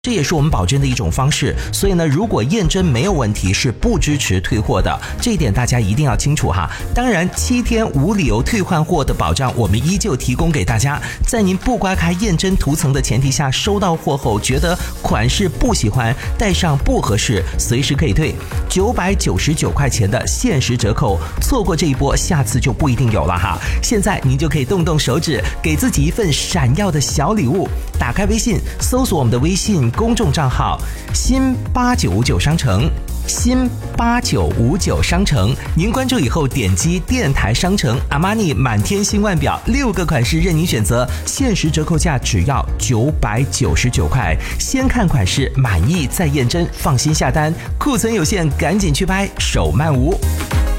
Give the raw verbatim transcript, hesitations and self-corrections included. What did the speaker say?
这也是我们保真的一种方式，所以呢，如果验真没有问题，是不支持退货的，这一点大家一定要清楚哈。当然，七天无理由退换货的保障，我们依旧提供给大家。在您不刮开验真涂层的前提下，收到货后觉得款式不喜欢，戴上不合适，随时可以退。九百九十九块钱的限时折扣，错过这一波，下次就不一定有了哈。现在您就可以动动手指，给自己一份闪耀的小礼物。打开微信，搜索我们的微信公众账号新八九五九商城，新八九五九商城，您关注以后点击电台商城，阿玛尼满天星腕表六个款式任您选择，限时折扣价只要九百九十九块，先看款式满意再验真，放心下单，库存有限，赶紧去拍，手慢无。